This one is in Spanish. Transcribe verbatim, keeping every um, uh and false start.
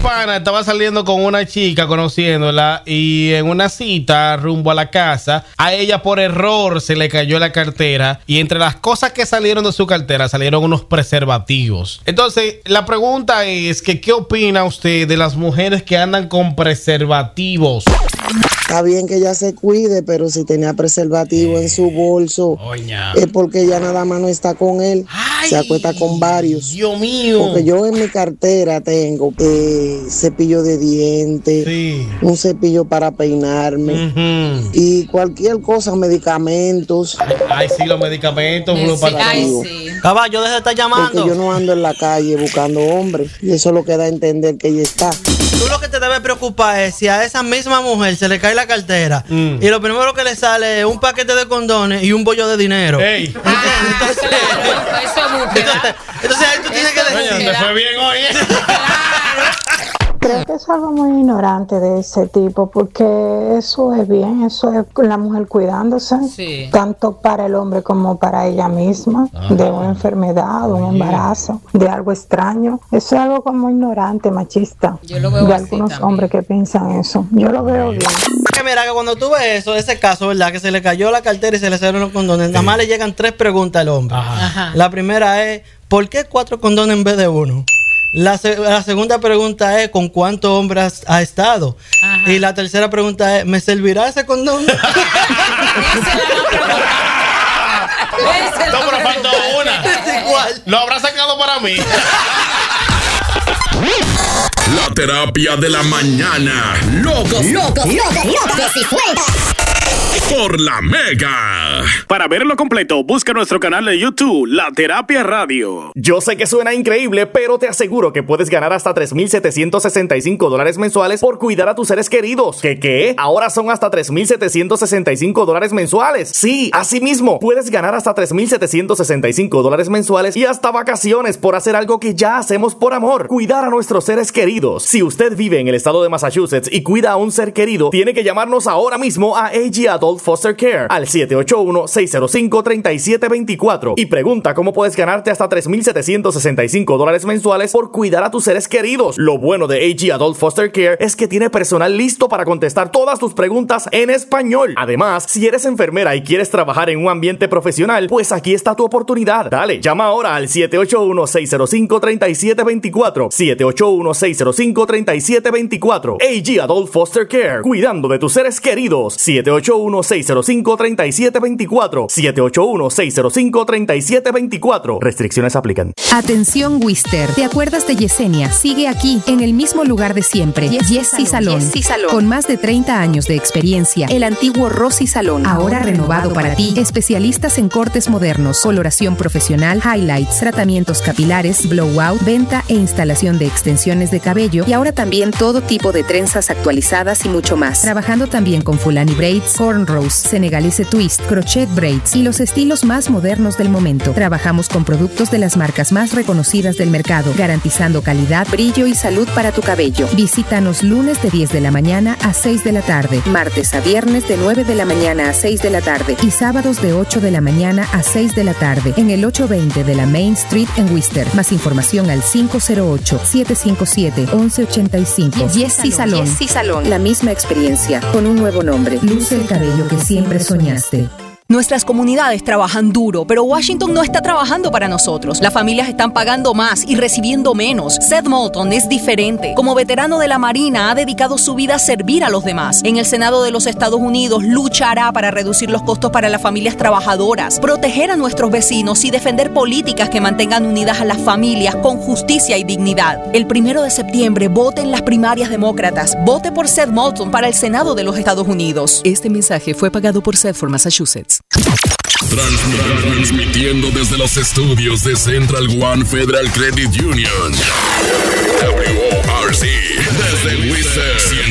pana estaba saliendo con una chica, conociéndola, y en una cita rumbo a la casa, a ella por error se le cayó la cartera, y entre las cosas que salieron de su cartera salieron unos preservativos. Entonces, la pregunta es que ¿qué opina usted de las mujeres que andan con preservativos? Está bien que ella se cuide, pero si tenía preservativo eh, en su bolso, oña. es porque ella nada más no está con él. Ay, se acuesta con varios. Dios mío. Porque yo en mi cartera tengo eh, cepillo de dientes, sí. un cepillo para peinarme uh-huh. y cualquier cosa, medicamentos. Ay, ay sí, los medicamentos. Sí, sí, ay, sí. Caballo, deja de estar llamando. Porque yo no ando en la calle buscando hombres y eso es lo que da a entender que ella está. Tú lo que te debe preocupar es si a esa misma mujer se le cae la cartera mm. y lo primero que le sale es un paquete de condones y un bollo de dinero. Ey. Ah, entonces, claro, eso es búsqueda. Entonces, entonces ahí tú tienes que decir. Coño, te fue bien hoy. Claro. Creo que es algo muy ignorante de ese tipo, porque eso es bien, eso es la mujer cuidándose, sí. tanto para el hombre como para ella misma, ah. de una enfermedad, de un embarazo, de algo extraño. Eso es algo como ignorante, machista, Yo lo veo de así algunos también. hombres que piensan eso. Yo lo veo bien. Que mira, que cuando tú ves eso, ese caso, ¿verdad? Que se le cayó la cartera y se le salieron los condones, sí. nada más le llegan tres preguntas al hombre. Ajá. Ajá. La primera es, ¿por qué cuatro condones en vez de uno? La, se- la segunda pregunta es ¿con cuántos hombres ha estado? Ajá. Y la tercera pregunta es ¿me servirá ese condón? No, pero faltó una. Lo habrá sacado para mí. La terapia de la mañana. Locos, locos, locos, locos y sueltas. Por la Mega. Para verlo completo, busca nuestro canal de YouTube, La Terapia Radio. Yo sé que suena increíble, pero te aseguro que puedes ganar hasta tres mil setecientos sesenta y cinco dólares mensuales por cuidar a tus seres queridos. ¿Qué qué? Ahora son hasta tres mil setecientos sesenta y cinco dólares mensuales. Sí, así mismo, puedes ganar hasta tres mil setecientos sesenta y cinco dólares mensuales y hasta vacaciones por hacer algo que ya hacemos por amor: cuidar a nuestros seres queridos. Si usted vive en el estado de Massachusetts y cuida a un ser querido, tiene que llamarnos ahora mismo a A G Adult Foster Care al siete ocho uno, seis cero cinco, tres siete dos cuatro y pregunta cómo puedes ganarte hasta tres mil setecientos sesenta y cinco dólares mensuales por cuidar a tus seres queridos. Lo bueno de A G Adult Foster Care es que tiene personal listo para contestar todas tus preguntas en español. Además, si eres enfermera y quieres trabajar en un ambiente profesional, pues aquí está tu oportunidad. Dale, llama ahora al siete ocho uno, seis cero cinco, tres siete dos cuatro, siete ocho uno, seis cero cinco, tres siete dos cuatro. A G Adult Foster Care, cuidando de tus seres queridos. siete ocho uno, seis cero cinco, tres siete dos cuatro, siete ocho uno, seis cero cinco, tres siete dos cuatro. Restricciones aplican. Atención Wister, ¿te acuerdas de Yesenia? Sigue aquí, en el mismo lugar de siempre. Yessi Salón. Yessi Salón. Con más de treinta años de experiencia, el antiguo Rosy Salón, ahora renovado para ti. Especialistas en cortes modernos, coloración profesional, highlights, tratamientos capilares, blowout, venta e instalación de extensiones de cabello, y ahora también todo tipo de trenzas actualizadas y mucho más. Trabajando también con Fulani Braids, cornrows, senegalese twist, crochet braids y los estilos más modernos del momento. Trabajamos con productos de las marcas más reconocidas del mercado, garantizando calidad, brillo y salud para tu cabello. Visítanos lunes de diez de la mañana a seis de la tarde, martes a viernes de nueve de la mañana a seis de la tarde y sábados de ocho de la mañana a seis de la tarde en el ochocientos veinte de la Main Street en Worcester. Más información al cinco cero ocho, siete cinco siete, once ochenta y cinco. Yessi Salón. Yessi Salón. La misma experiencia con un nuevo nombre. Luce el cabello que siempre soñaste. Nuestras comunidades trabajan duro, pero Washington no está trabajando para nosotros. Las familias están pagando más y recibiendo menos. Seth Moulton es diferente. Como veterano de la Marina, ha dedicado su vida a servir a los demás. En el Senado de los Estados Unidos luchará para reducir los costos para las familias trabajadoras, proteger a nuestros vecinos y defender políticas que mantengan unidas a las familias con justicia y dignidad. El primero de septiembre, vote en las primarias demócratas. Vote por Seth Moulton para el Senado de los Estados Unidos. Este mensaje fue pagado por Seth for Massachusetts. Transmitiendo desde los estudios de Central One Federal Credit Union. W O R C. Desde Worcester.